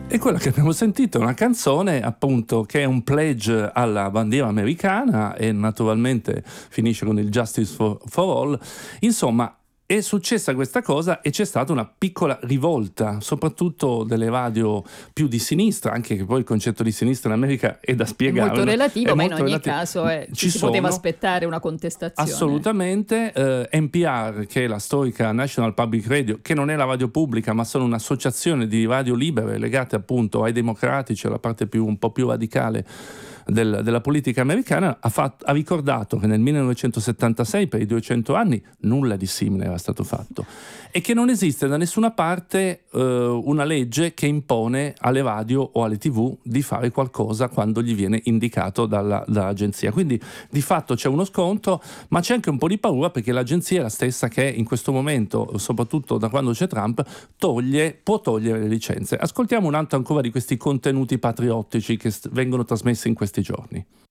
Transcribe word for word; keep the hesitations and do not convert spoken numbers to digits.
E quella che abbiamo sentito è una canzone appunto che è un pledge alla bandiera americana e naturalmente finisce con il Justice for, for All. Insomma, è successa questa cosa e c'è stata una piccola rivolta, soprattutto delle radio più di sinistra, anche che poi il concetto di sinistra in America è da spiegare. È molto relativo, è ma molto in ogni relativo. caso è, ci, Ci si sono, poteva aspettare una contestazione. Assolutamente. eh, N P R, che è la storica National Public Radio, che non è la radio pubblica ma sono un'associazione di radio libere legate appunto ai democratici, alla parte più, un po' più radicale del, della politica americana, ha, fatto, ha ricordato che nel millenovecentosettantasei, per i duecento anni, nulla di simile era stato fatto e che non esiste da nessuna parte eh, una legge che impone alle radio o alle tv di fare qualcosa quando gli viene indicato dalla, dall'agenzia. Quindi di fatto c'è uno scontro, ma c'è anche un po' di paura, perché l'agenzia è la stessa che in questo momento, soprattutto da quando c'è Trump, toglie, può togliere le licenze. Ascoltiamo un altro ancora di questi contenuti patriottici che st- vengono trasmessi in questi giorni.